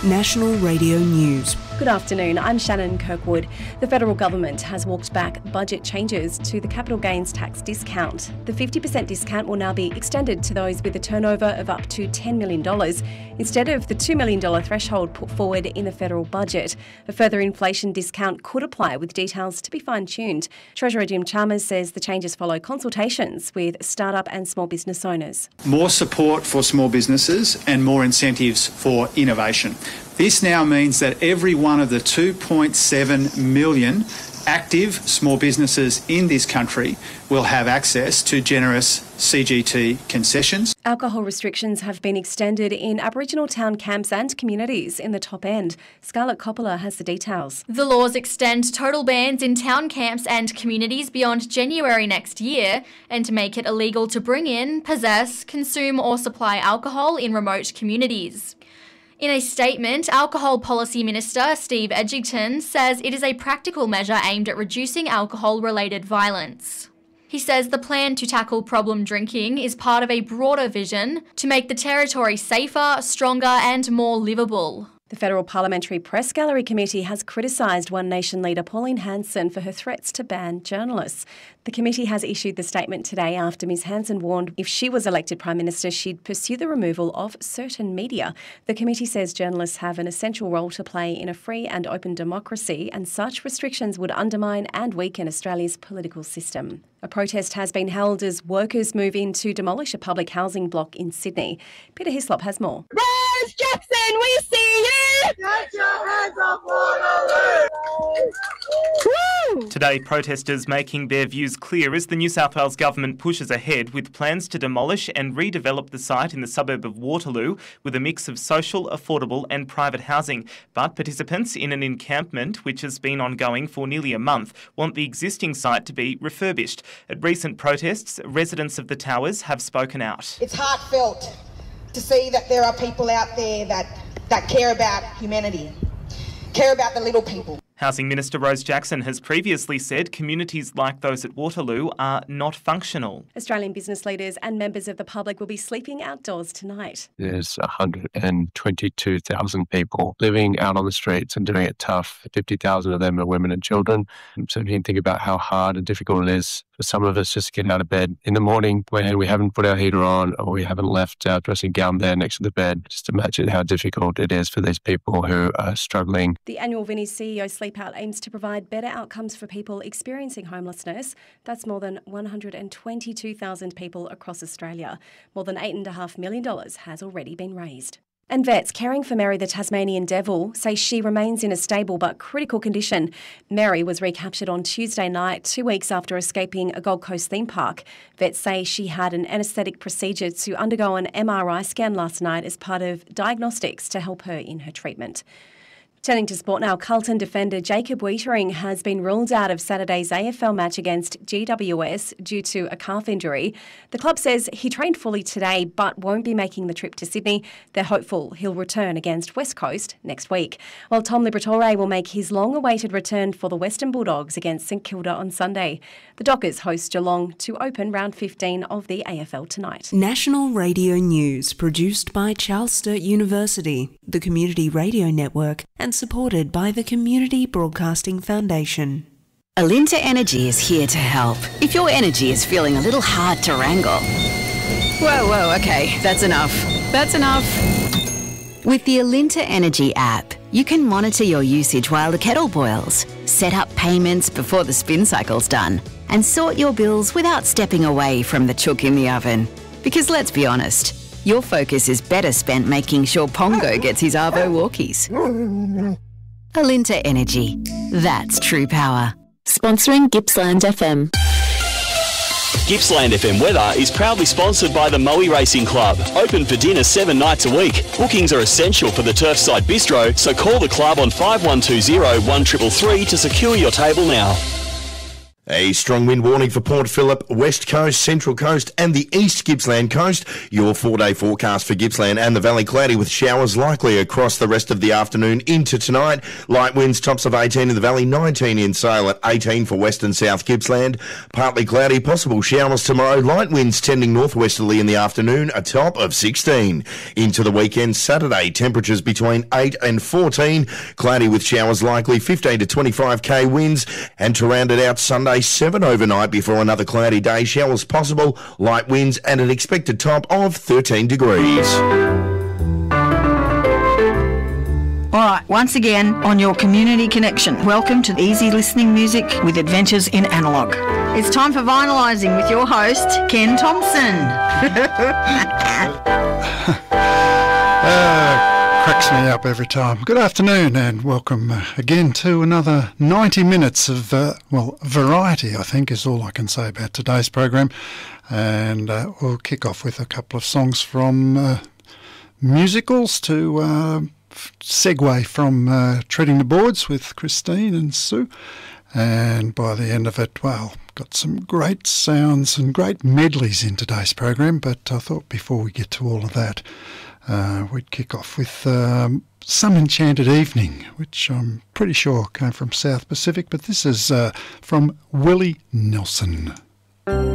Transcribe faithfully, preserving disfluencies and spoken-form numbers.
National Radio News. Good afternoon, I'm Shannon Kirkwood. The federal government has walked back budget changes to the capital gains tax discount. The fifty percent discount will now be extended to those with a turnover of up to ten million dollars instead of the two million dollars threshold put forward in the federal budget. A further inflation discount could apply, with details to be fine-tuned. Treasurer Jim Chalmers says the changes follow consultations with startup and small business owners. More support for small businesses and more incentives for innovation. This now means that every one of the two point seven million active small businesses in this country will have access to generous C G T concessions. Alcohol restrictions have been extended in Aboriginal town camps and communities in the top end. Scarlett Coppola has the details. The laws extend total bans in town camps and communities beyond January next year and make it illegal to bring in, possess, consume or supply alcohol in remote communities. In a statement, Alcohol Policy Minister Steve Edgington says it is a practical measure aimed at reducing alcohol-related violence. He says the plan to tackle problem drinking is part of a broader vision to make the territory safer, stronger and more livable. The Federal Parliamentary Press Gallery Committee has criticised One Nation leader Pauline Hanson for her threats to ban journalists. The committee has issued the statement today after Ms Hanson warned if she was elected Prime Minister, she'd pursue the removal of certain media. The committee says journalists have an essential role to play in a free and open democracy, and such restrictions would undermine and weaken Australia's political system. A protest has been held as workers move in to demolish a public housing block in Sydney. Peter Hislop has more. Rose Jackson, we see you! Get your hands off Waterloo! Woo! Today, protesters making their views clear as the New South Wales government pushes ahead with plans to demolish and redevelop the site in the suburb of Waterloo with a mix of social, affordable and private housing. But participants in an encampment, which has been ongoing for nearly a month, want the existing site to be refurbished. At recent protests, residents of the towers have spoken out. It's heartfelt to see that there are people out there that, that care about humanity, care about the little people. Housing Minister Rose Jackson has previously said communities like those at Waterloo are not functional. Australian business leaders and members of the public will be sleeping outdoors tonight. There's one hundred twenty-two thousand people living out on the streets and doing it tough. fifty thousand of them are women and children. So you can think about how hard and difficult it is for some of us just to get out of bed in the morning when we haven't put our heater on or we haven't left our dressing gown there next to the bed. Just imagine how difficult it is for these people who are struggling. The annual Vinnie's C E O Sleep Out aims to provide better outcomes for people experiencing homelessness. That's more than one hundred twenty-two thousand people across Australia. More than eight point five million dollars has already been raised. And vets caring for Mary the Tasmanian Devil say she remains in a stable but critical condition. Mary was recaptured on Tuesday night, two weeks after escaping a Gold Coast theme park. Vets say she had an anaesthetic procedure to undergo an M R I scan last night as part of diagnostics to help her in her treatment. Turning to sport now, Carlton defender Jacob Weitering has been ruled out of Saturday's A F L match against G W S due to a calf injury. The club says he trained fully today but won't be making the trip to Sydney. They're hopeful he'll return against West Coast next week. While Tom Liberatore will make his long-awaited return for the Western Bulldogs against St Kilda on Sunday. The Dockers host Geelong to open round fifteen of the A F L tonight. National Radio News, produced by Charles Sturt University, the Community Radio Network, and supported by the Community Broadcasting Foundation. Alinta Energy is here to help. If your energy is feeling a little hard to wrangle. Whoa, whoa, okay, that's enough. That's enough. With the Alinta Energy app, you can monitor your usage while the kettle boils, set up payments before the spin cycle's done, and sort your bills without stepping away from the chook in the oven. Because let's be honest, your focus is better spent making sure Pongo gets his Arvo walkies. Alinta Energy. That's true power. Sponsoring Gippsland F M. Gippsland F M weather is proudly sponsored by the Moe Racing Club. Open for dinner seven nights a week. Bookings are essential for the Turfside Bistro, so call the club on five one two zero, one three three three to secure your table now. A strong wind warning for Port Phillip, West Coast, Central Coast and the East Gippsland Coast. Your four-day forecast for Gippsland and the Valley cloudy with showers likely across the rest of the afternoon into tonight. Light winds, tops of eighteen in the Valley, nineteen in Sale at eighteen for West and South Gippsland. Partly cloudy, possible showers tomorrow. Light winds tending northwesterly in the afternoon, a top of sixteen. Into the weekend, Saturday, temperatures between eight and fourteen. Cloudy with showers likely, fifteen to twenty-five k winds. And to round it out, Sunday, seven overnight before another cloudy day. Showers possible, light winds and an expected top of thirteen degrees. All right, once again on your Community Connection. Welcome to Easy Listening Music with Adventures in Analogue. It's time for Vinylizing with your host, Ken Thompson. uh, cracks me up every time. Good afternoon and welcome uh, again to another ninety minutes of, uh, well, variety, I think is all I can say about today's program. And uh, we'll kick off with a couple of songs from uh, musicals to uh, segue from uh, Treading the Boards with Christine and Sue. And by the end of it, well, got some great sounds and great medleys in today's program. But I thought before we get to all of that, Uh, we'd kick off with um, Some Enchanted Evening, which I'm pretty sure came from South Pacific, but this is uh, from Willie Nelson.